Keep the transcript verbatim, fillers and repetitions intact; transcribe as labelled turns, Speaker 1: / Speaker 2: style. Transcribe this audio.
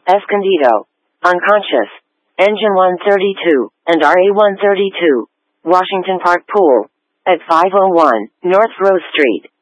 Speaker 1: Escondido. Unconscious. Engine one thirty-two, and R A one thirty-two. Washington Park Pool. At five oh one North Rose Street.